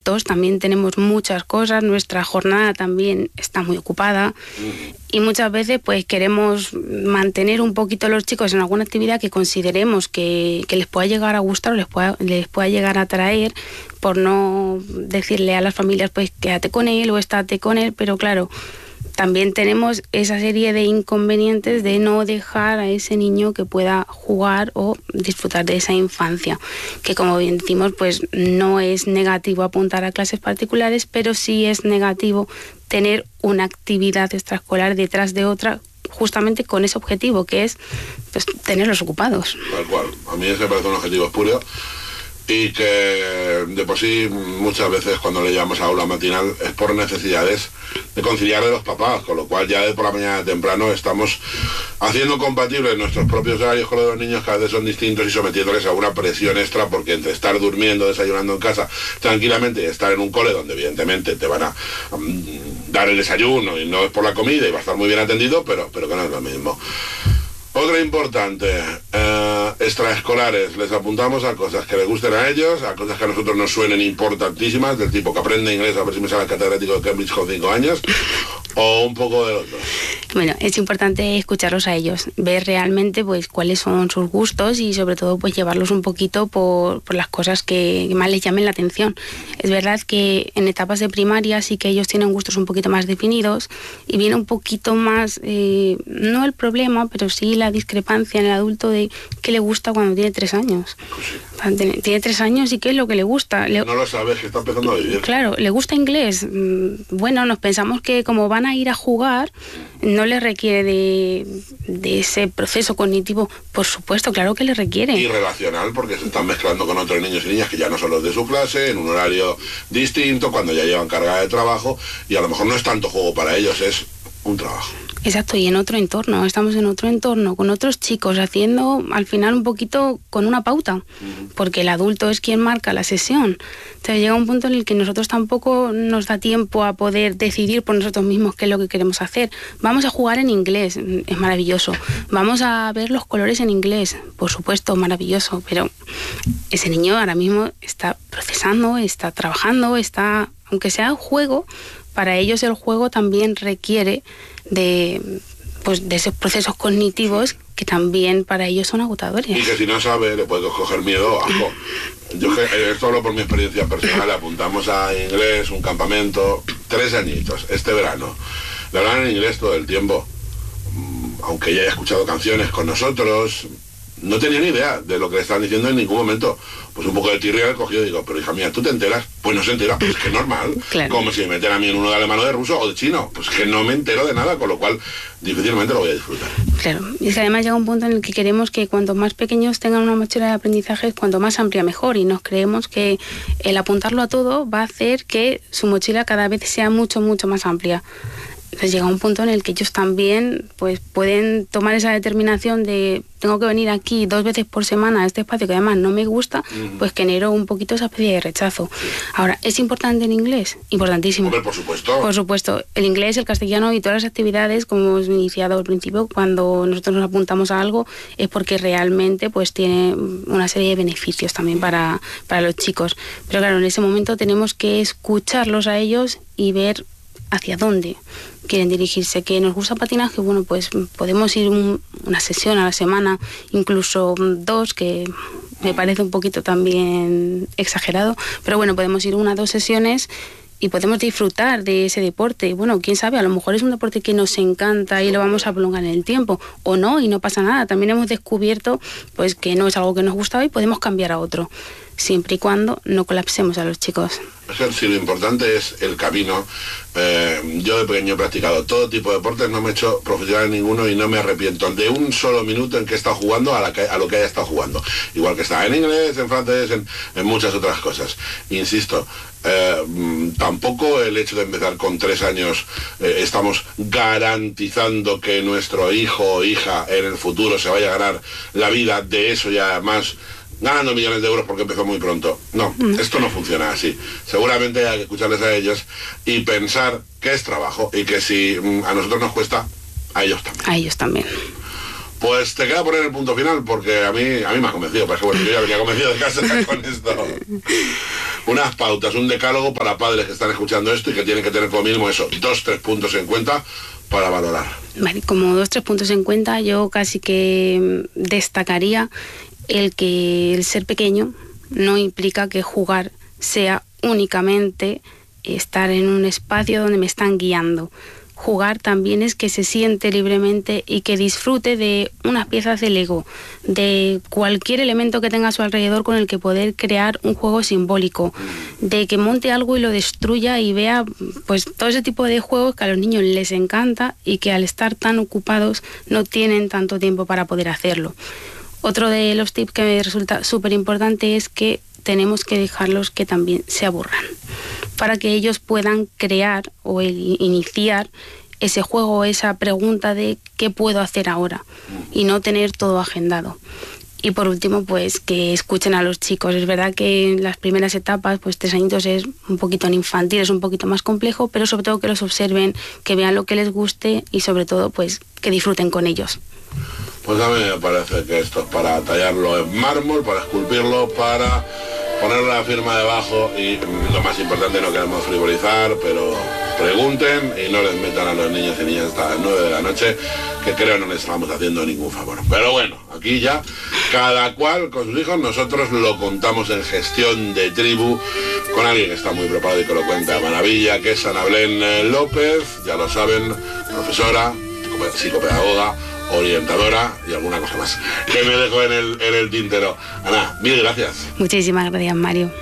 adultos también tenemos muchas cosas, nuestra jornada también está muy ocupada y muchas veces pues queremos mantener un poquito a los chicos en alguna actividad que consideremos que les pueda llegar a gustar o les pueda llegar a atraer, por no decirle a las familias pues quédate con él o estate con él, pero claro, también tenemos esa serie de inconvenientes de no dejar a ese niño que pueda jugar o disfrutar de esa infancia, que como bien decimos, pues no es negativo apuntar a clases particulares, pero sí es negativo tener una actividad extraescolar detrás de otra, justamente con ese objetivo, que es pues tenerlos ocupados. Tal cual. A mí ese me parece un objetivo espurio. Y que de por sí muchas veces cuando le llamamos a aula matinal es por necesidades de conciliar de los papás, con lo cual ya de por la mañana temprano estamos haciendo compatibles nuestros propios horarios con los de los niños, que a veces son distintos, y sometiéndoles a una presión extra, porque entre estar durmiendo, desayunando en casa tranquilamente y estar en un cole donde evidentemente te van a dar el desayuno y no es por la comida y va a estar muy bien atendido, pero que no es lo mismo. Otra importante, extraescolares, les apuntamos a cosas que les gusten a ellos, a cosas que a nosotros nos suenen importantísimas, del tipo que aprende inglés a ver si me sale el catedrático de Cambridge con 5 años, o un poco de los dos. Bueno, es importante escucharlos a ellos, ver realmente pues cuáles son sus gustos y sobre todo pues llevarlos un poquito por las cosas que más les llamen la atención. Es verdad que en etapas de primaria sí que ellos tienen gustos un poquito más definidos y viene un poquito más, no el problema, pero sí la discrepancia en el adulto de qué le gusta cuando tiene 3 años. Pues sí. Tiene 3 años y qué es lo que le gusta. No lo sabes, que está empezando a vivir. Claro, ¿le gusta inglés? Bueno, nos pensamos que como van a ir a jugar, no les requiere de ese proceso cognitivo. Por supuesto, claro que les requiere. Y relacional, porque se están mezclando con otros niños y niñas que ya no son los de su clase, en un horario distinto, cuando ya llevan carga de trabajo, y a lo mejor no es tanto juego para ellos, es un trabajo. Exacto, y en otro entorno, estamos en otro entorno, con otros chicos, haciendo al final un poquito con una pauta, porque el adulto es quien marca la sesión. Entonces llega un punto en el que nosotros tampoco nos da tiempo a poder decidir por nosotros mismos qué es lo que queremos hacer. Vamos a jugar en inglés, es maravilloso. Vamos a ver los colores en inglés, por supuesto, maravilloso, pero ese niño ahora mismo está procesando, está trabajando, aunque sea un juego, para ellos el juego también requiere de esos procesos cognitivos que también para ellos son agotadores. Y que si no sabe, le puedes coger miedo o algo. Yo esto hablo por mi experiencia personal, le apuntamos a inglés, un campamento, 3 añitos, este verano. Le hablan en inglés todo el tiempo, aunque ella haya escuchado canciones con nosotros, no tenía ni idea de lo que le estaban diciendo en ningún momento. Pues un poco de tirria le cogido y digo, pero hija mía, ¿tú te enteras? Pues no se entera, pues que es normal. Claro. Como si me metiera a mí en uno de alemán o de ruso o de chino, pues que no me entero de nada, con lo cual difícilmente lo voy a disfrutar. Claro, y es que además llega un punto en el que queremos que cuanto más pequeños tengan una mochila de aprendizaje, cuanto más amplia mejor, y nos creemos que el apuntarlo a todo va a hacer que su mochila cada vez sea mucho, mucho más amplia. Entonces llega un punto en el que ellos también pues pueden tomar esa determinación de tengo que venir aquí 2 veces por semana a este espacio que además no me gusta, pues genero un poquito esa especie de rechazo. Ahora, ¿es importante el inglés? Importantísimo. Hombre, por supuesto. Por supuesto. El inglés, el castellano y todas las actividades, como hemos iniciado al principio, cuando nosotros nos apuntamos a algo, es porque realmente pues tiene una serie de beneficios también para los chicos. Pero claro, en ese momento tenemos que escucharlos a ellos y ver hacia dónde quieren dirigirse. Que nos gusta patinaje, bueno, pues podemos ir una sesión a la semana, incluso 2, que me parece un poquito también exagerado, pero bueno, podemos ir 1 o 2 sesiones y podemos disfrutar de ese deporte. Y bueno, quién sabe, a lo mejor es un deporte que nos encanta y lo vamos a prolongar en el tiempo, o no, y no pasa nada. También hemos descubierto pues que no es algo que nos gustaba y podemos cambiar a otro, siempre y cuando no colapsemos a los chicos. Sí, lo importante es el camino. Yo de pequeño he practicado todo tipo de deportes, no me he hecho profesional en ninguno y no me arrepiento de un solo minuto en que he estado jugando a lo que haya estado jugando. Igual que estaba en inglés, en francés, en muchas otras cosas. Insisto, tampoco el hecho de empezar con 3 años estamos garantizando que nuestro hijo o hija en el futuro se vaya a ganar la vida de eso, ya más ganando millones de euros porque empezó muy pronto. No, esto no funciona así. Seguramente hay que escucharles a ellos y pensar que es trabajo y que si a nosotros nos cuesta, a ellos también. A ellos también. Pues te queda poner el punto final porque a mí me ha convencido, pero bueno, yo ya venía convencido de casa con esto. unas pautas, un decálogo para padres que están escuchando esto y que tienen que tener como mínimo eso, 2-3 puntos en cuenta para valorar. Vale, como 2-3 puntos en cuenta, yo casi que destacaría el que el ser pequeño no implica que jugar sea únicamente estar en un espacio donde me están guiando. Jugar también es que se siente libremente y que disfrute de unas piezas de Lego, de cualquier elemento que tenga a su alrededor con el que poder crear un juego simbólico, de que monte algo y lo destruya y vea pues todo ese tipo de juegos que a los niños les encanta y que al estar tan ocupados no tienen tanto tiempo para poder hacerlo. Otro de los tips que me resulta súper importante es que tenemos que dejarlos que también se aburran, para que ellos puedan crear o iniciar ese juego, esa pregunta de ¿qué puedo hacer ahora? Y no tener todo agendado. Y por último, pues que escuchen a los chicos. Es verdad que en las primeras etapas, pues 3 añitos es un poquito en infantil, es un poquito más complejo, pero sobre todo que los observen, que vean lo que les guste y sobre todo pues que disfruten con ellos. Pues a mí me parece que esto es para tallarlo en mármol, para esculpirlo, para poner la firma debajo y lo más importante, no queremos frivolizar, pero pregunten y no les metan a los niños y niñas hasta las 9 de la noche, que creo no les estamos haciendo ningún favor. Pero bueno, aquí ya cada cual con sus hijos, nosotros lo contamos en Gestión de Tribu con alguien que está muy preparado y que lo cuenta de maravilla, que es Ana Belén López, ya lo saben, profesora, psicopedagoga, orientadora y alguna cosa más que me dejo en el tintero. Ana, mil gracias. Muchísimas gracias, Mario.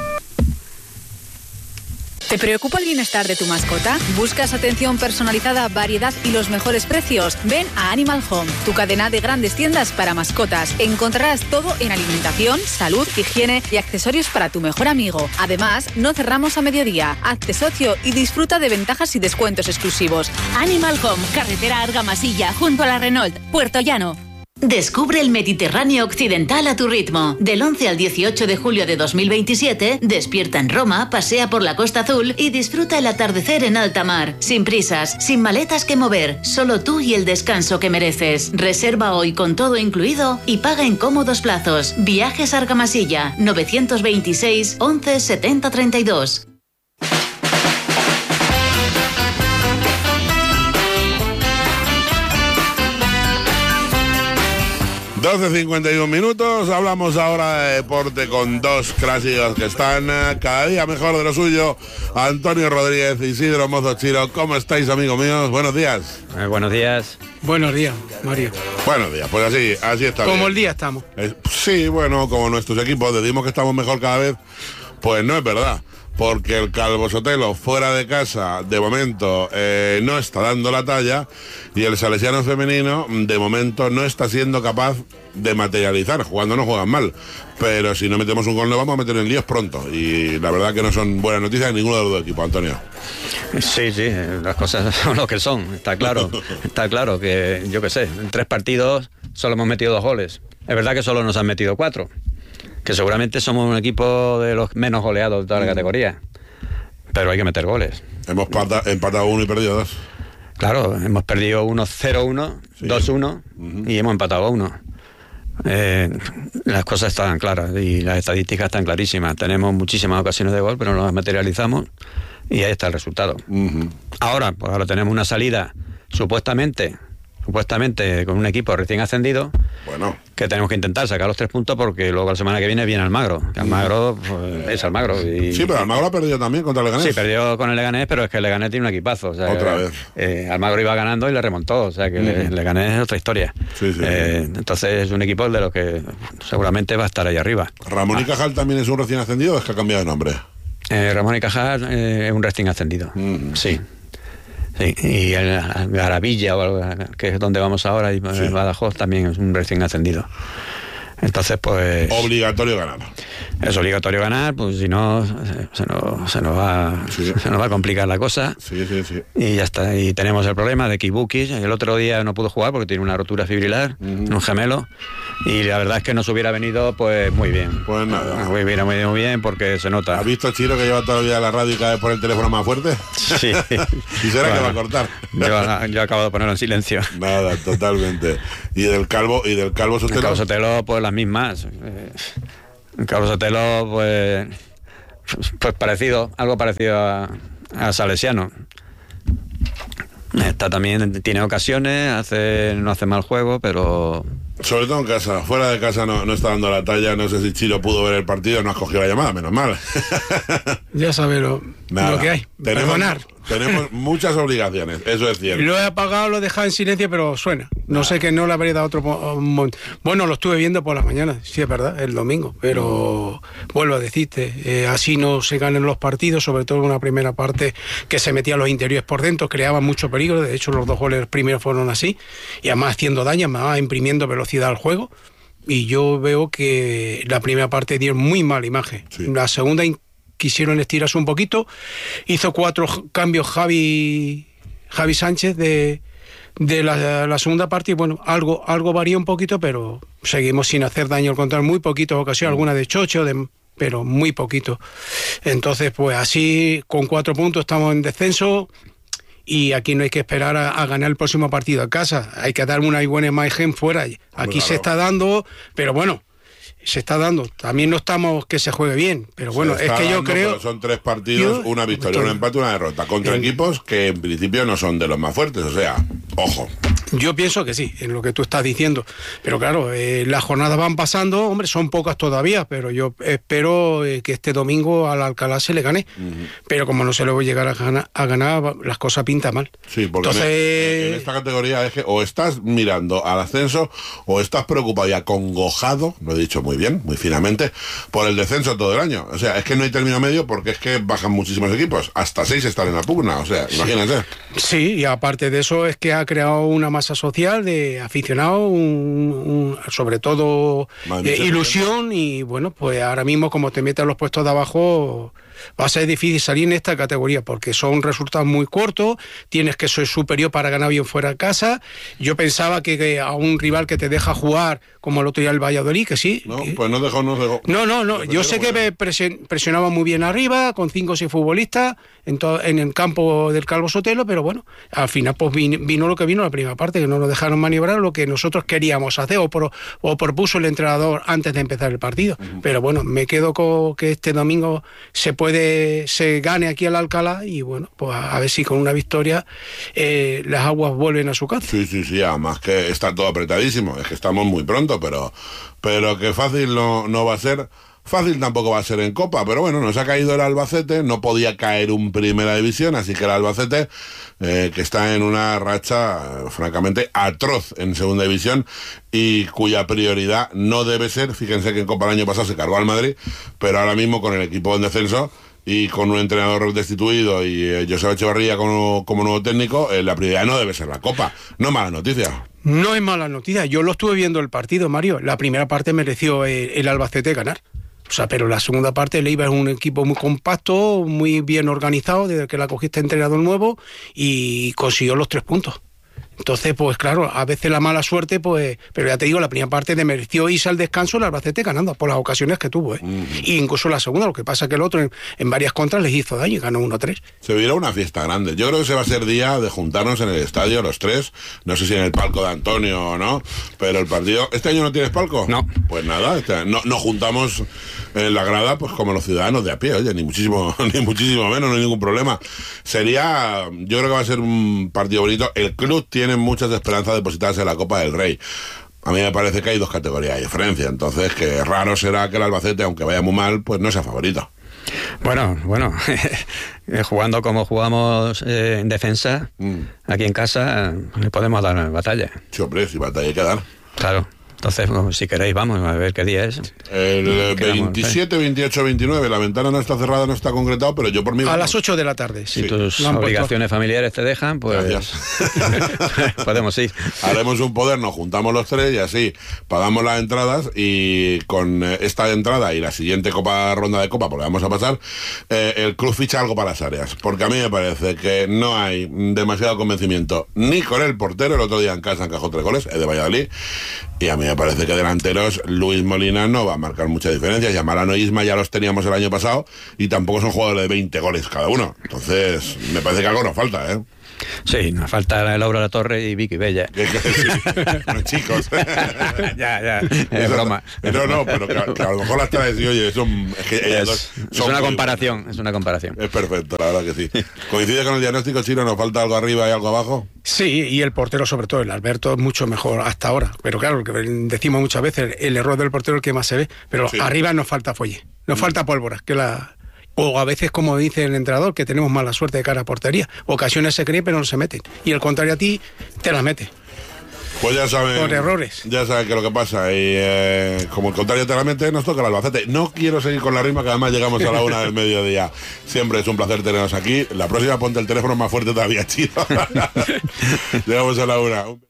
¿Te preocupa el bienestar de tu mascota? ¿Buscas atención personalizada, variedad y los mejores precios? Ven a Animal Home, tu cadena de grandes tiendas para mascotas. Encontrarás todo en alimentación, salud, higiene y accesorios para tu mejor amigo. Además, no cerramos a mediodía. Hazte socio y disfruta de ventajas y descuentos exclusivos. Animal Home, carretera Argamasilla, junto a la Renault, Puerto Llano. Descubre el Mediterráneo occidental a tu ritmo. Del 11 al 18 de julio de 2027, despierta en Roma, pasea por la Costa Azul y disfruta el atardecer en alta mar. Sin prisas, sin maletas que mover, solo tú y el descanso que mereces. Reserva hoy con todo incluido y paga en cómodos plazos. Viajes Argamasilla, 926 11 70 32. 12:51 minutos, hablamos ahora de deporte con dos clásicos que están cada día mejor de lo suyo. Antonio Rodríguez, Isidro Mozo Chiro, ¿cómo estáis, amigos míos? Buenos días. Buenos días. Buenos días, Mario. Buenos días, pues así está Como bien. el día estamos. Sí, bueno, como nuestros equipos decimos que estamos mejor cada vez, pues no es verdad. Porque el Calvo Sotelo fuera de casa de momento no está dando la talla y el salesiano femenino de momento no está siendo capaz de materializar. Jugando no juegan mal, pero si no metemos un gol nos vamos a meter en líos pronto y la verdad que no son buenas noticias en ninguno de los dos equipos, Antonio. Sí, las cosas son lo que son, está claro. Está claro que, yo qué sé, en 3 partidos solo hemos metido 2 goles. Es verdad que solo nos han metido 4. Que seguramente somos un equipo de los menos goleados de toda la categoría, pero hay que meter goles. Hemos empatado 1 y perdido 2. Claro, hemos perdido 0-1, sí. 2-1 y hemos empatado 1. Las cosas están claras y las estadísticas están clarísimas. Tenemos muchísimas ocasiones de gol, pero no las materializamos y ahí está el resultado. Ahora tenemos una salida supuestamente con un equipo recién ascendido, bueno, que tenemos que intentar sacar los 3 puntos porque luego la semana que viene Almagro, que Almagro pues, es Almagro. Y, sí, pero Almagro ha perdido también contra el Leganés. Sí, perdió con el Leganés, pero es que el Leganés tiene un equipazo. O sea, otra vez. Almagro iba ganando y le remontó, o sea que el Leganés es otra historia. Sí. Entonces es un equipo de los que seguramente va a estar ahí arriba. ¿Ramón y Cajal también es un recién ascendido o es que ha cambiado de nombre? Ramón y Cajal es un recién ascendido, sí. Sí, y el Garavilla, que es donde vamos ahora, y Badajoz también es un recién ascendido. Entonces, pues... Obligatorio ganar. Es obligatorio ganar, pues si no, se nos va a complicar la cosa. Sí. Y ya está. Y tenemos el problema de Kibukis. El otro día no pudo jugar porque tiene una rotura fibrilar, un gemelo. Y la verdad es que nos hubiera venido, pues, muy bien. Pues nada. Muy bien, porque se nota. ¿Has visto, Chiro, que lleva todavía la radio y cada vez por el teléfono más fuerte? Sí. ¿Y será que va a cortar? Yo acabo de ponerlo en silencio. Nada, totalmente. ¿Y del Calvo Sotelo? El Calvo Sotelo, pues las mismas. El Calvo Sotelo, pues Pues algo parecido a Salesiano. También tiene ocasiones, no hace mal juego, pero... Sobre todo en casa, fuera de casa no está dando la talla. No sé si Chilo pudo ver el partido, no has cogido la llamada, menos mal. Ya sabes lo que hay. Tenemos muchas obligaciones, eso es cierto. Lo he apagado, lo he dejado en silencio, pero suena. No sé que no le habría dado otro... Bueno, lo estuve viendo por las mañanas, sí es verdad, el domingo, pero vuelvo a decirte, así no se ganan los partidos, sobre todo en una primera parte que se metían los interiores por dentro, creaban mucho peligro. De hecho, los 2 goles primeros fueron así, y además haciendo daño, además imprimiendo velocidad al juego. Y yo veo que la primera parte dio muy mala imagen. Sí. La segunda quisieron estirarse un poquito, hizo 4 cambios Javi Sánchez de la segunda parte, y bueno, algo varió un poquito, pero seguimos sin hacer daño, al contrario, muy poquito ocasiones, alguna de chocho, pero muy poquito. Entonces, pues así, con 4 puntos estamos en descenso, y aquí no hay que esperar a ganar el próximo partido a casa, hay que dar una buena imagen fuera. Aquí se está dando, pero bueno, se está dando. También no estamos que se juegue bien, pero bueno, es que yo creo... Son 3 partidos, una victoria, un empate, una derrota, contra equipos que en principio no son de los más fuertes, o sea, ojo. Yo pienso que sí, en lo que tú estás diciendo, pero claro, las jornadas van pasando, hombre, son pocas todavía, pero yo espero que este domingo al Alcalá se le gane, pero como no se le va a llegar a ganar, las cosas pintan mal. Sí, porque en esta categoría es que o estás mirando al ascenso o estás preocupado y acongojado, lo he dicho muy bien, muy finamente, por el descenso todo el año. O sea, es que no hay término medio porque es que bajan muchísimos equipos, hasta 6 están en la pugna, o sea, imagínate. Sí, y aparte de eso es que ha creado una masa social de aficionados, sobre todo ilusión, y bueno, pues ahora mismo como te metes a los puestos de abajo va a ser difícil salir en esta categoría porque son resultados muy cortos, tienes que ser superior para ganar bien fuera de casa. Yo pensaba que a un rival que te deja jugar como el otro día el Valladolid, que sí. No, pues no dejó. No, yo sé que presionaba muy bien arriba, con 5 o 6 futbolistas en el campo del Calvo Sotelo, pero bueno, al final pues vino lo que vino la primera parte, que no nos dejaron maniobrar lo que nosotros queríamos hacer o propuso el entrenador antes de empezar el partido. Pero bueno, me quedo con que este domingo se gane aquí al Alcalá, y bueno, pues a ver si con una victoria las aguas vuelven a su cauce. Sí, además que está todo apretadísimo, es que estamos muy pronto, pero que fácil no va a ser. Fácil tampoco va a ser en Copa, pero bueno, nos ha caído el Albacete, no podía caer un Primera División, así que el Albacete, que está en una racha francamente atroz en Segunda División y cuya prioridad no debe ser, fíjense que en Copa el año pasado se cargó al Madrid, pero ahora mismo con el equipo en descenso y con un entrenador destituido y Joseba Echevarría como nuevo técnico, la prioridad no debe ser la Copa. No mala noticia. No es mala noticia, yo lo estuve viendo el partido, Mario, la primera parte mereció el Albacete ganar. O sea, pero la segunda parte el Eibar es un equipo muy compacto, muy bien organizado, desde que la cogiste entrenador nuevo, y consiguió los 3 puntos. Entonces, pues claro, a veces la mala suerte, pues, pero ya te digo, la primera parte mereció irse al descanso el Albacete ganando por las ocasiones que tuvo, y incluso la segunda, lo que pasa que el otro en varias contras les hizo daño y ganó 1-3. Se vivirá una fiesta grande. Yo creo que se va a ser día de juntarnos en el estadio los 3, no sé si en el palco de Antonio o no, pero el partido... ¿Este año no tienes palco? No. Pues nada, nos juntamos en la grada pues como los ciudadanos de a pie, oye, ni muchísimo menos, no hay ningún problema. Yo creo que va a ser un partido bonito. El club tiene muchas esperanzas depositadas en la Copa del Rey. A mí me parece que hay 2 categorías de diferencia, entonces que raro será que el Albacete, aunque vaya muy mal, pues no sea favorito. Bueno, jugando como jugamos en defensa, aquí en casa, le podemos dar batalla. Sí, hombre, si batalla hay que dar. Claro. Entonces, si queréis, vamos a ver qué día es. El 27, 28, 29. La ventana no está cerrada, no está concretado, pero yo por mí... A las 8 de la tarde. Si tus obligaciones familiares te dejan, pues podemos ir. Haremos un poder, nos juntamos los 3 y así pagamos las entradas, y con esta entrada y la siguiente ronda de Copa, porque vamos a pasar, el club ficha algo para las áreas. Porque a mí me parece que no hay demasiado convencimiento ni con el portero. El otro día en casa encajó 3 goles, el de Valladolid. Y a mí me parece que delanteros, Luis Molina no va a marcar mucha diferencia. Yamalano e Isma ya los teníamos el año pasado y tampoco son jugadores de 20 goles cada uno. Entonces, me parece que algo nos falta, ¿eh? Sí, nos falta Laura La Torre y Vicky Bella. Bueno, chicos. ya, es broma. No, pero que a lo mejor las traes y oye, es una comparación, es una comparación. Es perfecto, la verdad que sí. ¿Coincide con el diagnóstico, Chino? ¿Nos falta algo arriba y algo abajo? Sí, y el portero sobre todo, el Alberto es mucho mejor hasta ahora. Pero claro, que decimos muchas veces, el error del portero es el que más se ve. Pero sí, arriba nos falta fuelle, nos falta pólvora, o a veces, como dice el entrenador, que tenemos mala suerte de cara a portería. Ocasiones se creen pero no se meten. Y el contrario a ti, te las mete. Pues ya saben. Por errores. Ya saben que es lo que pasa. Y como el contrario te la mete, nos toca el Albacete. No quiero seguir con la rima, que además llegamos a la 1 del mediodía. Siempre es un placer tenernos aquí. La próxima ponte el teléfono más fuerte todavía, chido. Llegamos a la 1.